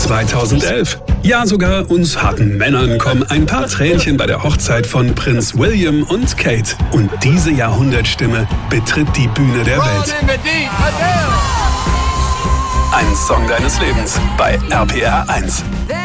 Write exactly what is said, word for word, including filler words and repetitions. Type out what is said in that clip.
zweitausendelf. Ja, sogar uns harten Männern kommen ein paar Tränchen bei der Hochzeit von Prinz William und Kate. Und diese Jahrhundertstimme betritt die Bühne der Welt. Ein Song deines Lebens bei R P R eins.